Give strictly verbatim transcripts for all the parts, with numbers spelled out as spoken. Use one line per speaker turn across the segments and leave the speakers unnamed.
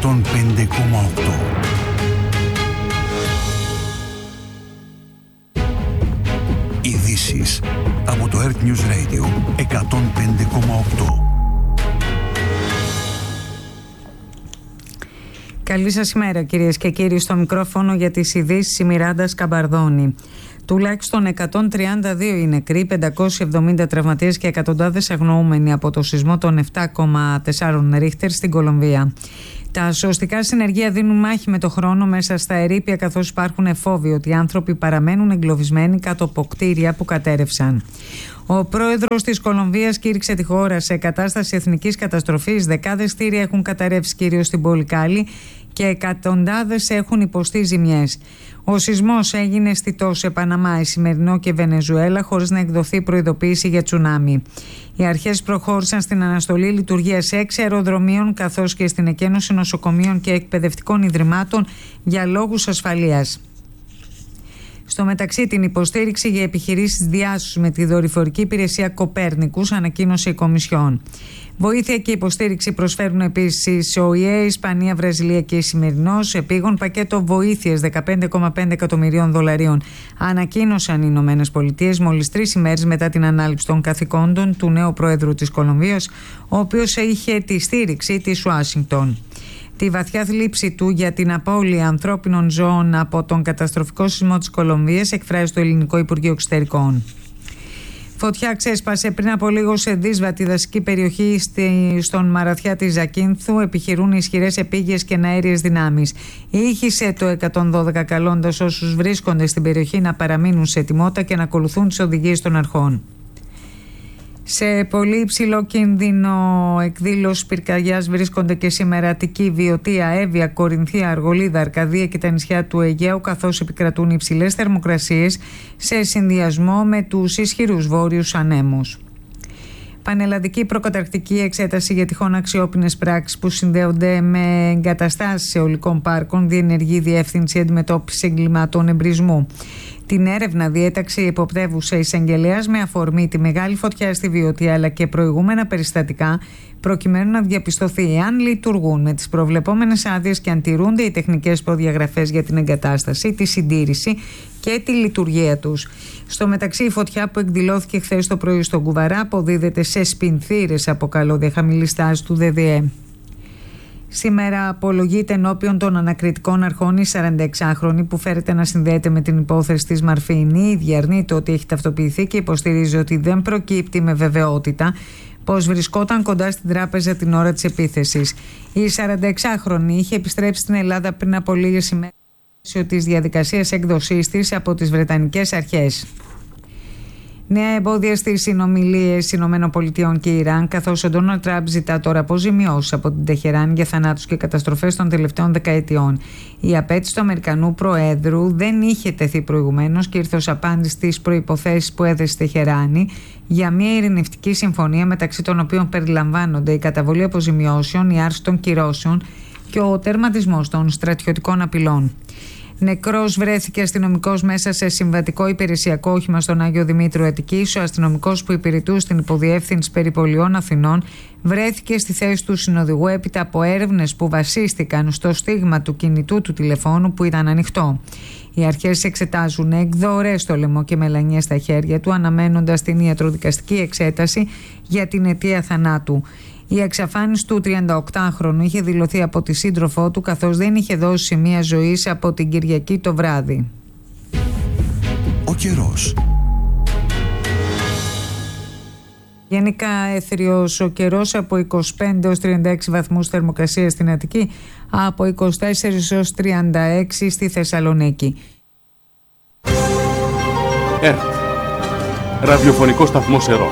εκατόν πέντε κόμμα οκτώ. Ειδήσεις από το Earth News Radio εκατόν πέντε κόμμα οκτώ.
Καλή σας ημέρα κυρίες και κύριοι, στο μικρόφωνο για τις ειδήσεις η Μιράντα Σκαμπαρδόνη. Τουλάχιστον εκατόν τριάντα δύο οι νεκροί, πεντακόσιοι εβδομήντα τραυματίες και εκατοντάδες αγνοούμενοι από το σεισμό των επτά κόμμα τέσσερα Ρίχτερ στην Κολομβία. Τα σωστικά συνεργεία δίνουν μάχη με το χρόνο μέσα στα ερείπια, καθώς υπάρχουν φόβοι ότι οι άνθρωποι παραμένουν εγκλωβισμένοι κάτω από κτίρια που κατέρευσαν. Ο πρόεδρος της Κολομβίας κήρυξε τη χώρα σε κατάσταση εθνικής καταστροφής. Δεκάδες κτίρια έχουν καταρρεύσει κυρίως στην πόλη Κάλι και εκατοντάδες έχουν υποστεί ζημιές. Ο σεισμός έγινε αισθητός σε Παναμά, Ισημερινό και Βενεζουέλα, χωρίς να εκδοθεί προειδοποίηση για τσουνάμι. Οι αρχές προχώρησαν στην αναστολή λειτουργίας έξι αεροδρομίων, καθώς και στην εκένωση νοσοκομείων και εκπαιδευτικών ιδρυμάτων για λόγους ασφαλείας. Στο μεταξύ, την υποστήριξη για επιχειρήσεις διάσωσης με τη δορυφορική υπηρεσία Κοπέρνικους ανακοίνωσε η Κομισιόν. Βοήθεια και υποστήριξη προσφέρουν επίσης ο ΙΕ, Ισπανία, Βραζιλία και Ισημερινός. Επίγον πακέτο βοήθειας δεκαπέντε κόμμα πέντε εκατομμυρίων δολαρίων ανακοίνωσαν οι Ηνωμένες Πολιτείες μόλις τρεις ημέρες μετά την ανάληψη των καθηκόντων του νέου Προέδρου της Κολομβίας, ο οποίος είχε τη στήριξη της Ουάσιγκτον. Τη βαθιά θλίψη του για την απώλεια ανθρώπινων ζώων από τον καταστροφικό σεισμό της Κολομβίας εκφράζει το Ελληνικό Υπουργείο Εξωτερικών. Φωτιά ξέσπασε πριν από λίγο σε δύσβατη δασική περιοχή στη, στον Μαραθιά της Ζακίνθου. Επιχειρούν ισχυρές επίγειες και αέριες δυνάμεις. Ήχησε το εκατόν δώδεκα καλώντας όσους βρίσκονται στην περιοχή να παραμείνουν σε ετοιμότητα και να ακολουθούν τις οδηγίες των αρχών. Σε πολύ υψηλό κίνδυνο εκδήλωση πυρκαγιάς βρίσκονται και σήμερα Αττική, Βιωτία, Εύβοια, Κορινθία, Αργολίδα, Αρκαδία και τα νησιά του Αιγαίου, καθώς επικρατούν υψηλές θερμοκρασίες σε συνδυασμό με τους ισχυρούς βόρειους ανέμους. Πανελλαδική προκαταρκτική εξέταση για τυχόν αξιόπινες πράξεις που συνδέονται με εγκαταστάσεις αιωλικών πάρκων διενεργεί η Διεύθυνση Αντιμετώπισης Εγκλημάτων Εμπρισμού. Την έρευνα διέταξε η υποπτεύουσα εισαγγελέας με αφορμή τη μεγάλη φωτιά στη Βιωτία αλλά και προηγούμενα περιστατικά, προκειμένου να διαπιστωθεί εάν λειτουργούν με τις προβλεπόμενες άδειες και αν τηρούνται οι τεχνικές προδιαγραφές για την εγκατάσταση, τη συντήρηση και τη λειτουργία τους. Στο μεταξύ, η φωτιά που εκδηλώθηκε χθες το πρωί στον Κουβαρά αποδίδεται σε σπινθήρες από καλώδια χαμηλής τάσης του ΔΔΕ. Σήμερα απολογείται ενώπιον των ανακριτικών αρχών η σαρανταεξάχρονη που φέρεται να συνδέεται με την υπόθεση της Μαρφίνη. Η ίδια αρνείται ότι έχει ταυτοποιηθεί και υποστηρίζει ότι δεν προκύπτει με βεβαιότητα πως βρισκόταν κοντά στην τράπεζα την ώρα της επίθεσης. Η σαρανταεξάχρονη είχε επιστρέψει στην Ελλάδα πριν από λίγες ημέρες της διαδικασίας έκδοσής της από τις Βρετανικές αρχές. Νέα εμπόδια στις συνομιλίες ΗΠΑ και Ιράν, καθώς ο Ντόναλντ Τραμπ ζητά τώρα αποζημιώσεις από την Τεχεράνη για θανάτους και καταστροφές των τελευταίων δεκαετιών. Η απέτηση του Αμερικανού Προέδρου δεν είχε τεθεί προηγουμένως και ήρθε ως απάντηση στις προϋποθέσεις που έθεσε η Τεχεράνη για μια ειρηνευτική συμφωνία, μεταξύ των οποίων περιλαμβάνονται η καταβολή αποζημιώσεων, η άρση των κυρώσεων και ο τερματισμός των στρατιωτικών απειλών. Νεκρός βρέθηκε αστυνομικός μέσα σε συμβατικό υπηρεσιακό όχημα στον Άγιο Δημήτριο Αττικής. Ο αστυνομικός που υπηρετούσε στην υποδιεύθυνση περιπολιών Αθηνών βρέθηκε στη θέση του συνοδηγού έπειτα από έρευνες που βασίστηκαν στο στίγμα του κινητού του τηλεφώνου που ήταν ανοιχτό. Οι αρχές εξετάζουν εκδορές στο λαιμό και μελανιές στα χέρια του, αναμένοντας την ιατροδικαστική εξέταση για την αιτία θανάτου. Η εξαφάνιση του τριανταοκτάχρονου είχε δηλωθεί από τη σύντροφό του, καθώς δεν είχε δώσει σημεία ζωής από την Κυριακή το βράδυ.
Ο καιρός.
Γενικά έθριος ο καιρός, από είκοσι πέντε έως τριάντα έξι βαθμούς θερμοκρασία στην Αττική, από είκοσι τέσσερα έως τριάντα έξι στη Θεσσαλονίκη.
Ερτ. Ραδιοφωνικό σταθμό Σερών.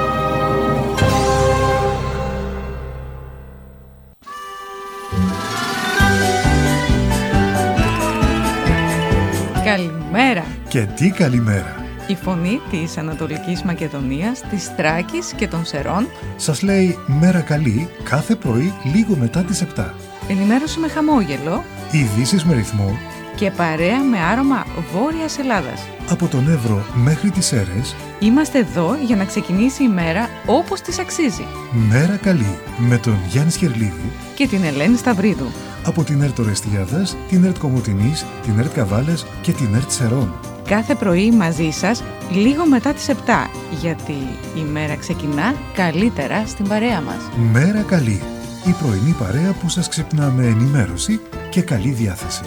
Καλημέρα.
Και τι καλημέρα.
Η φωνή της Ανατολικής Μακεδονίας, της Θράκης και των Σερών
σας λέει μέρα καλή κάθε πρωί λίγο μετά τις επτά.
Ενημέρωση με χαμόγελο,
ειδήσεις με ρυθμό
και παρέα με άρωμα Βόρειας Ελλάδας.
Από τον Εύρο μέχρι τις Σέρρες.
Είμαστε εδώ για να ξεκινήσει η μέρα όπως της αξίζει.
Μέρα καλή με τον Γιάννη Σκερλίδη
και την Ελένη Σταυρίδου.
Από την ΕΡΤ Ορεστιάδας, την ΕΡΤ Κομοτηνής, την ΕΡΤ Καβάλας και την ΕΡΤ Σερών.
Κάθε πρωί μαζί σας λίγο μετά τις επτά, γιατί η μέρα ξεκινά καλύτερα στην παρέα μας.
Μέρα καλή, η πρωινή παρέα που σας ξυπνά με ενημέρωση και καλή διάθεση.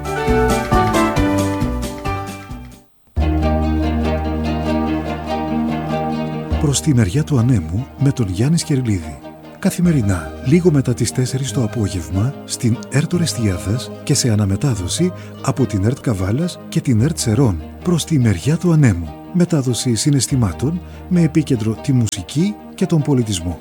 Προς τη μεριά του ανέμου με τον Γιάννη Σκερλίδη. Καθημερινά, λίγο μετά τις τέσσερις το απόγευμα, στην ΕΡΤ Ορεστιάδας και σε αναμετάδοση από την ΕΡΤ Καβάλας και την ΕΡΤ Σερών. Προς τη μεριά του ανέμου. Μετάδοση συναισθημάτων με επίκεντρο τη μουσική και τον πολιτισμό.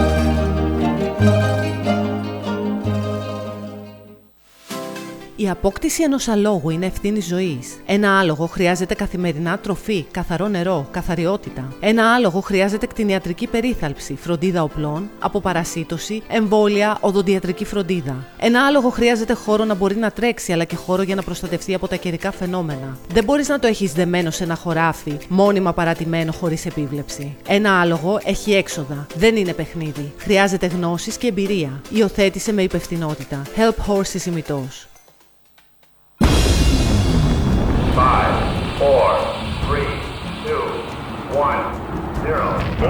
Η απόκτηση ενός αλόγου είναι ευθύνη ζωής. Ένα άλογο χρειάζεται καθημερινά τροφή, καθαρό νερό, καθαριότητα. Ένα άλογο χρειάζεται κτηνιατρική περίθαλψη, φροντίδα οπλών, αποπαρασίτωση, εμβόλια, οδοντιατρική φροντίδα. Ένα άλογο χρειάζεται χώρο να μπορεί να τρέξει, αλλά και χώρο για να προστατευτεί από τα καιρικά φαινόμενα. Δεν μπορείς να το έχεις δεμένο σε ένα χωράφι, μόνιμα παρατημένο χωρίς επίβλεψη. Ένα άλογο έχει έξοδα. Δεν είναι παιχνίδι. Χρειάζεται γνώσεις και εμπειρία. Υιοθέτησε με υπευθυνότητα. Help Horses ημιτός.
five, four, three, two, one, zero.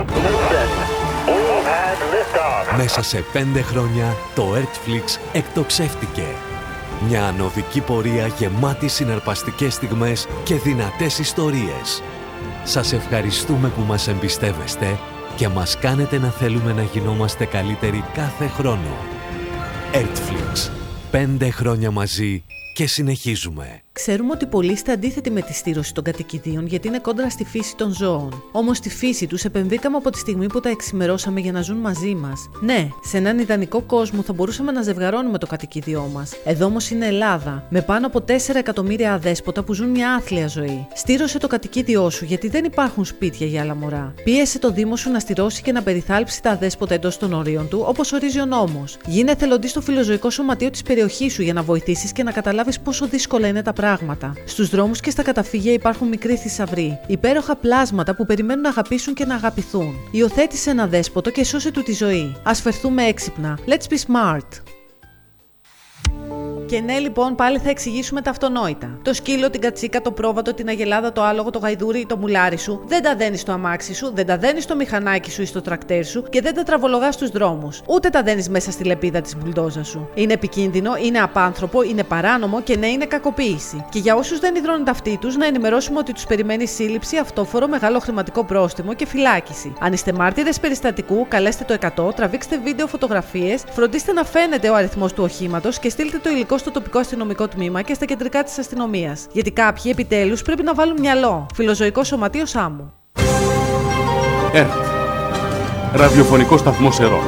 Μέσα σε πέντε χρόνια το Earthflix εκτοξεύτηκε. Μια ανωδική πορεία γεμάτη συναρπαστικές στιγμές και δυνατές ιστορίες. Σας ευχαριστούμε που μας εμπιστεύεστε και μας κάνετε να θέλουμε να γινόμαστε καλύτεροι κάθε χρόνο. Earthflix. Πέντε χρόνια μαζί και συνεχίζουμε.
Ξέρουμε ότι πολλοί είστε αντίθετοι με τη στήρωση των κατοικιδίων γιατί είναι κόντρα στη φύση των ζώων. Όμως στη φύση τους επενδύκαμε από τη στιγμή που τα εξημερώσαμε για να ζουν μαζί μας. Ναι, σε έναν ιδανικό κόσμο θα μπορούσαμε να ζευγαρώνουμε το κατοικίδιό μας. Εδώ όμως είναι Ελλάδα, με πάνω από τέσσερα εκατομμύρια αδέσποτα που ζουν μια άθλια ζωή. Στήρωσε το κατοικίδιό σου γιατί δεν υπάρχουν σπίτια για άλλα μωρά. Πίεσε το Δήμο σου να στηρώσει και να περιθάλψει τα αδέσποτα εντός των ορίων του, όπως ορίζει ο νόμος. Γίνε εθελοντής στο φιλοζωικό σωματείο της περιοχής σου για να βοηθήσεις και να καταλάβεις πόσο δύσκολα είναι τα πράγματα. Στους δρόμους και στα καταφύγια υπάρχουν μικροί θησαυροί, υπέροχα πλάσματα που περιμένουν να αγαπήσουν και να αγαπηθούν. Υιοθέτησε ένα δέσποτο και σώσε του τη ζωή. Ας φερθούμε έξυπνα. Let's be smart. Και ναι, λοιπόν, πάλι θα εξηγήσουμε τα αυτονόητα. Το σκύλο, την κατσίκα, το πρόβατο, την αγελάδα, το άλογο, το γαϊδούρι, το μουλάρι σου δεν τα δένεις στο αμάξι σου, δεν τα δένεις στο μηχανάκι σου ή στο τρακτέρ σου και δεν τα τραβολογάς στους δρόμους. Ούτε τα δένεις μέσα στη λεπίδα της μπουλντόζας σου. Είναι επικίνδυνο, είναι απάνθρωπο, είναι παράνομο και ναι, είναι κακοποίηση. Και για όσους δεν υδρώνουν τα αυτοί τους, να ενημερώσουμε ότι τους περιμένει σύλληψη, αυτόφορο, μεγάλο χρηματικό πρόστιμο και φυλάκιση. Αν είστε μάρτυρες περιστατικού, καλέστε το εκατό, τραβήξτε βίντεο, φωτογραφίες, φροντίστε να φαίνεται ο αριθμός του οχήματος και στείλτε το υλικό στο τοπικό αστυνομικό τμήμα και στα κεντρικά της αστυνομίας. Γιατί κάποιοι επιτέλους πρέπει να βάλουν μυαλό. Φιλοζωικό Σωματείο Σάμου.
ΕΡΤ. Ραδιοφωνικό σταθμό Σερών.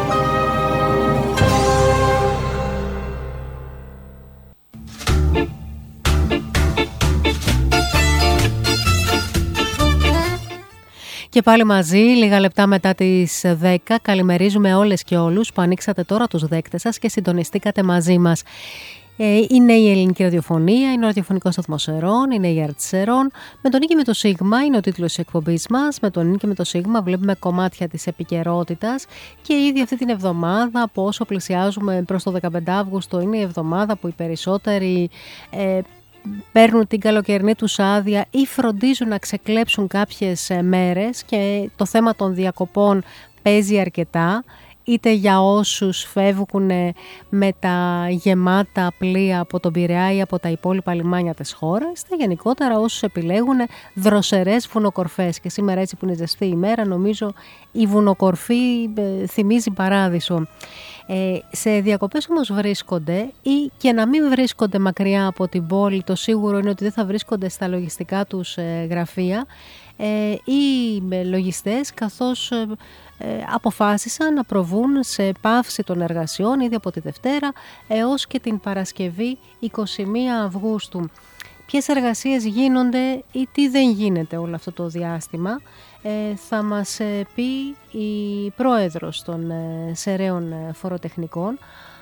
Και πάλι μαζί, λίγα λεπτά μετά τις δέκα, καλημερίζουμε όλες και όλους που ανοίξατε τώρα τους δέκτες σας και συντονιστήκατε μαζί μας. Είναι η Ελληνική Ραδιοφωνία, είναι ο ραδιοφωνικός σταθμός Σερών, είναι η ΕΡΤ Σερών. Με τον Νίκη και με το Σίγμα είναι ο τίτλος της εκπομπής μας. Με τον Νίκη και με το Σίγμα βλέπουμε κομμάτια της επικαιρότητας και ήδη αυτή την εβδομάδα, από όσο πλησιάζουμε προς το δεκαπέντε Αυγούστου, είναι η εβδομάδα που οι περισσότεροι ε, παίρνουν την καλοκαιρινή τους άδεια ή φροντίζουν να ξεκλέψουν κάποιες μέρες και το θέμα των διακοπών παίζει αρκετά. Είτε για όσους φεύγουν με τα γεμάτα πλοία από τον Πειραιά ή από τα υπόλοιπα λιμάνια της χώρας, είτε γενικότερα όσους επιλέγουν δροσερές βουνοκορφές. Και σήμερα, έτσι που είναι ζεστή ημέρα, νομίζω η βουνοκορφή ε, θυμίζει παράδεισο. Ε, σε διακοπές όμως βρίσκονται ή και να μην βρίσκονται μακριά από την πόλη, το σίγουρο είναι ότι δεν θα βρίσκονται στα λογιστικά τους ε, γραφεία ε, οι ε, λογιστές, καθώς ε, ε, αποφάσισαν να προβούν σε πάυση των εργασιών ήδη από τη Δευτέρα έως και την Παρασκευή εικοστή πρώτη Αυγούστου. Ποιες εργασίες γίνονται ή τι δεν γίνεται όλο αυτό το διάστημα, ε, θα μας ε, πει η πρόεδρος των ε, Σεραίων Φοροτεχνικών,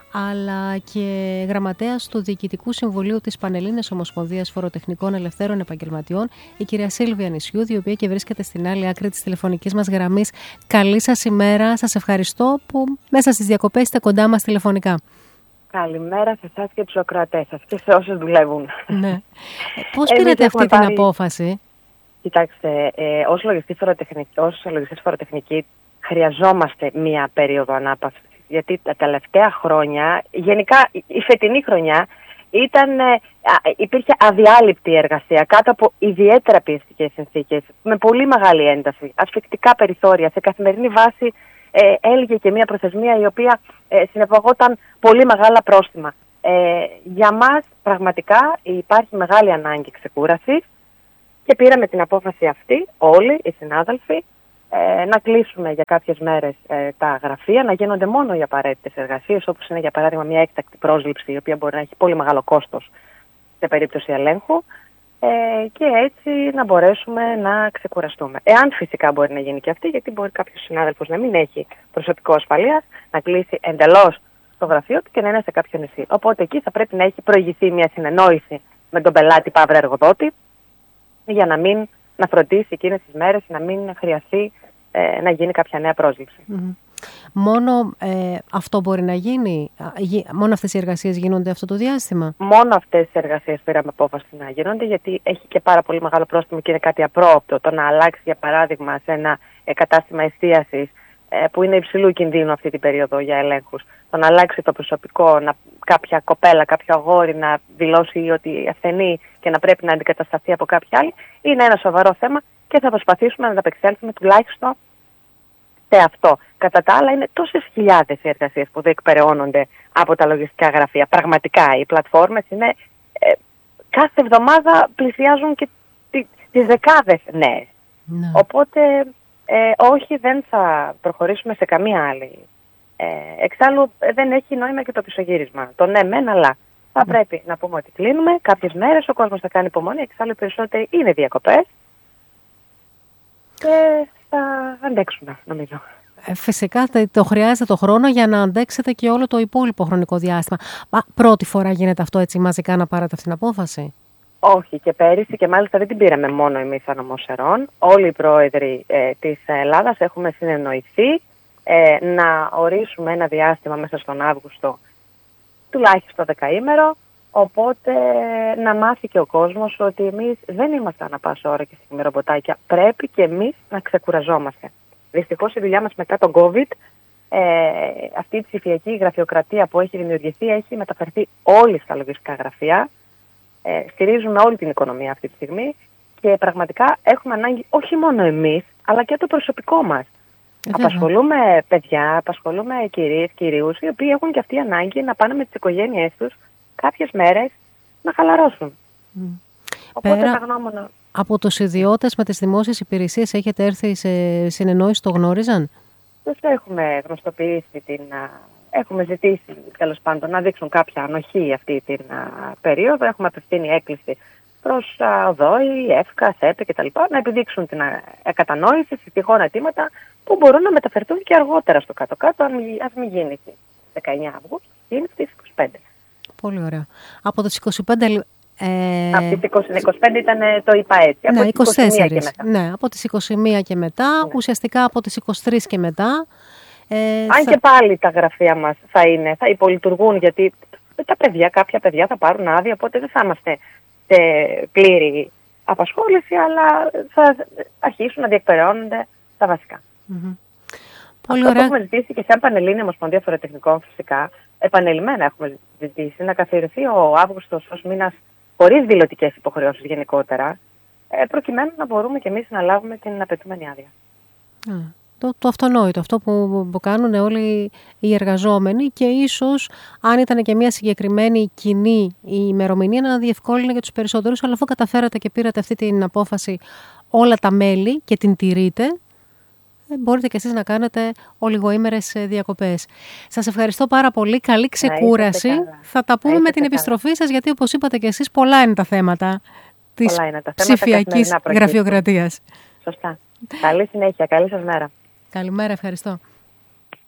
αλλά και γραμματέας του Διοικητικού Συμβουλίου της Πανελλήνιας Ομοσπονδίας Φοροτεχνικών Ελευθέρων Επαγγελματιών, η κυρία Σίλβια Νησιούδη, η οποία και βρίσκεται στην άλλη άκρη της τηλεφωνικής μας γραμμής. Καλή σας ημέρα, σας ευχαριστώ που μέσα στις διακοπές είστε κοντά μας τηλεφωνικά.
Καλημέρα σε εσάς και τους ακροατές σας και σε όσους δουλεύουν.
Ναι. Πώς πήρατε αυτή την πάρει... απόφαση?
Κοιτάξτε, ε, ως λογιστή φοροτεχνική, ως λογιστής φοροτεχνική χρειαζόμαστε μία περίοδο ανάπαυσης. Γιατί τα τελευταία χρόνια, γενικά η φετινή χρονιά, ήταν, ε, υπήρχε αδιάλειπτη εργασία κάτω από ιδιαίτερα πιεστικές συνθήκες, με πολύ μεγάλη ένταση, ασφικτικά περιθώρια, σε καθημερινή βάση ε, έλγε και μία προθεσμία η οποία ε, συνεπαγόταν πολύ μεγάλα πρόστιμα. Ε, για μας πραγματικά υπάρχει μεγάλη ανάγκη ξεκούρασης και πήραμε την απόφαση αυτή όλοι οι συνάδελφοι ε, να κλείσουμε για κάποιες μέρες ε, τα γραφεία, να γίνονται μόνο οι απαραίτητες εργασίες, όπως είναι για παράδειγμα μια έκτακτη πρόσληψη η οποία μπορεί να έχει πολύ μεγάλο κόστος σε περίπτωση ελέγχου ε, και έτσι να μπορέσουμε να ξεκουραστούμε. Εάν φυσικά μπορεί να γίνει και αυτή, γιατί μπορεί κάποιος συνάδελφος να μην έχει προσωπικό ασφαλείας, να κλείσει εντελώς το γραφείο του και να είναι σε κάποιο νησί. Οπότε εκεί θα πρέπει να έχει προηγηθεί μια συνεννόηση με τον πελάτη παύρα εργοδότη για να μην να φροντίσει εκείνες τις μέρες, να μην χρειαστεί ε, να γίνει κάποια νέα πρόσληψη.
Mm-hmm. Μόνο ε, αυτό μπορεί να γίνει, μόνο αυτές οι εργασίες γίνονται αυτό το διάστημα?
Μόνο αυτές οι εργασίες πήραμε απόφαση να γίνονται, γιατί έχει και πάρα πολύ μεγάλο πρόστιμο και είναι κάτι απρόοπτο. Το να αλλάξει, για παράδειγμα, σε ένα ε, κατάστημα εστίασης ε, που είναι υψηλού κινδύνου αυτή την περίοδο για ελέγχους, το να αλλάξει το προσωπικό, να, κάποια κοπέλα, κάποιο αγόρι να δηλώσει ότι ασθενεί και να πρέπει να αντικατασταθεί από κάποια άλλη, είναι ένα σοβαρό θέμα και θα προσπαθήσουμε να ανταπεξέλθουμε τουλάχιστον σε αυτό. Κατά τα άλλα, είναι τόσες χιλιάδες οι εργασίες που διεκπεραιώνονται από τα λογιστικά γραφεία. Πραγματικά, οι πλατφόρμες είναι ε, κάθε εβδομάδα πλησιάζουν και τις δεκάδες νέες. Ναι. Οπότε, ε, όχι, δεν θα προχωρήσουμε σε καμία άλλη. Ε, εξάλλου, δεν έχει νόημα και το πισωγύρισμα. Το ναι, μεν, αλλά θα ναι. πρέπει να πούμε ότι κλείνουμε κάποιες μέρες, ο κόσμος θα κάνει υπομονή, εξάλλου οι περισσότεροι είναι διακοπές και θα αντέξουμε, νομίζω.
Ε, φυσικά το χρειάζεται το χρόνο για να αντέξετε και όλο το υπόλοιπο χρονικό διάστημα. Μα πρώτη φορά γίνεται αυτό έτσι μαζικά να πάρετε αυτήν την απόφαση?
Όχι, και πέρυσι, και μάλιστα δεν την πήραμε μόνο εμείς σαν Ομοσερών. Όλοι οι πρόεδροι ε, της Ελλάδας έχουμε συνεννοηθεί ε, να ορίσουμε ένα διάστημα μέσα στον Αύγουστο, τουλάχιστον δεκαήμερο, οπότε να μάθει και ο κόσμος ότι εμείς δεν είμαστε ανά πάσα ώρα και στιγμή ρομποτάκια. Πρέπει και εμείς να ξεκουραζόμαστε. Δυστυχώς η δουλειά μας μετά τον COVID, ε, αυτή η ψηφιακή γραφειοκρατία που έχει δημιουργηθεί, έχει μεταφερθεί όλοι στα λογιστικά γραφεία. Ε, στηρίζουμε όλη την οικονομία αυτή τη στιγμή και πραγματικά έχουμε ανάγκη όχι μόνο εμείς, αλλά και το προσωπικό μας. Ε, απασχολούμε παιδιά, απασχολούμε κυρίες, κυρίους, οι οποίοι έχουν και αυτή ανάγκη να πάνε με τις οικογένειές τους κάποιες μέρες να χαλαρώσουν. Mm. Οπότε
Πέρα...
θα γνώμονα.
Από τους ιδιώτες με τις δημόσιες υπηρεσίες έχετε έρθει σε συνεννόηση, το γνώριζαν?
Τους έχουμε γνωστοποιήσει, την, έχουμε ζητήσει τέλος πάντων να δείξουν κάποια ανοχή αυτή την α, περίοδο. Έχουμε απευθύνει έκκληση προς ΟΔΟΗ, ΕΦΚΑ, ΣΕΠΕ κτλ. Να επιδείξουν την κατανόηση σε τυχόν αιτήματα που μπορούν να μεταφερθούν και αργότερα στο κάτω-κάτω, ας μην γίνει στις δεκαεννιά Αυγούστου, γίνει στις είκοσι πέντε.
Πολύ ωραία. Από τις είκοσι πέντε...
Ε... Από τις είκοσι, είκοσι πέντε ήταν το είπα έτσι, από
ναι,
τις είκοσι μία και μετά.
Ναι, από τις είκοσι μία και μετά, ναι. Ουσιαστικά από τις είκοσι τρεις και μετά.
Ε, Αν θα... και πάλι τα γραφεία μας θα είναι, θα υπολειτουργούν, γιατί τα παιδιά, κάποια παιδιά θα πάρουν άδεια, οπότε δεν θα είμαστε σε πλήρη απασχόληση, αλλά θα αρχίσουν να διεκπεραιώνονται τα βασικά.
Mm-hmm.
Πολύ Αυτό ωραία. Που έχουμε ζητήσει και σαν Πανελλήνια Ομοσπονδία Φοροτεχνικών, φυσικά, επανελειμμένα έχουμε ζητήσει να καθιερωθεί ο Αύγουστος ως μήνας χωρίς δηλωτικές υποχρεώσεις γενικότερα, προκειμένου να μπορούμε και εμείς να λάβουμε την απαιτούμενη άδεια.
Mm. Το, το αυτονόητο, αυτό που, που κάνουν όλοι οι εργαζόμενοι, και ίσως αν ήταν και μια συγκεκριμένη κοινή η ημερομηνία να διευκόλυνε για τους περισσότερους, αλλά αφού καταφέρατε και πήρατε αυτή την απόφαση όλα τα μέλη και την τηρείτε, μπορείτε και εσείς να κάνετε ολιγοήμερες διακοπές. Σας ευχαριστώ πάρα πολύ. Καλή ξεκούραση. Θα τα πούμε με την καλά. επιστροφή σας, γιατί όπως είπατε και εσείς, πολλά είναι τα θέματα της ψηφιακής γραφειοκρατίας.
Σωστά. Καλή συνέχεια. Καλή σας μέρα.
Καλημέρα. Ευχαριστώ.